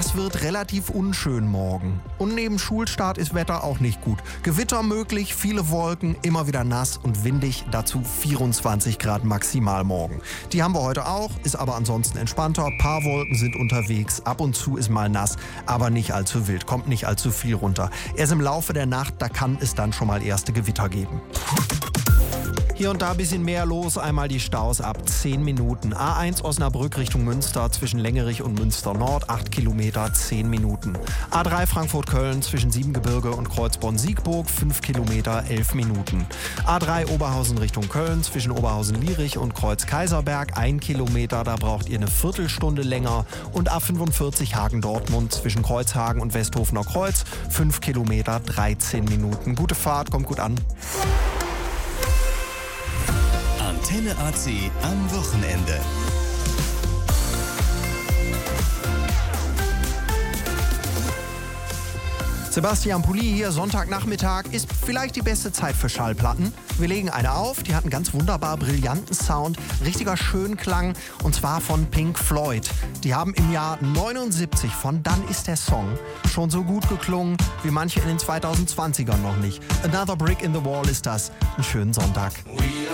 es wird relativ unschön morgen. Und neben Schulstart ist Wetter auch nicht gut. Gewitter möglich, viele Wolken, immer wieder nass und windig, dazu 24 Grad maximal morgen. Die haben wir heute auch, ist aber ansonsten entspannter. Paar Wolken sind unterwegs, ab und zu ist mal nass, aber nicht allzu wild, kommt nicht allzu viel runter. Erst im Laufe der Nacht, da kann es dann schon mal erste Gewitter geben. Hier und da ein bisschen mehr los, einmal die Staus ab 10 Minuten. A1 Osnabrück Richtung Münster zwischen Längerich und Münster Nord, 8 Kilometer, 10 Minuten. A3 Frankfurt-Köln zwischen Siebengebirge und Kreuzborn-Siegburg, 5 Kilometer, 11 Minuten. A3 Oberhausen Richtung Köln zwischen Oberhausen-Lierich und Kreuz-Kaiserberg, 1 Kilometer, da braucht ihr eine Viertelstunde länger. Und A45 Hagen-Dortmund zwischen Kreuzhagen und Westhofener Kreuz, 5 Kilometer, 13 Minuten. Gute Fahrt, kommt gut an. Antenne AC am Wochenende. Sebastian Pulli hier, Sonntagnachmittag, ist vielleicht die beste Zeit für Schallplatten. Wir legen eine auf, die hat einen ganz wunderbar brillanten Sound, richtiger Schönklang, und zwar von Pink Floyd. Die haben im Jahr 79 von Dann ist der Song schon so gut geklungen wie manche in den 2020ern noch nicht. Another Brick in the Wall ist das. Einen schönen Sonntag.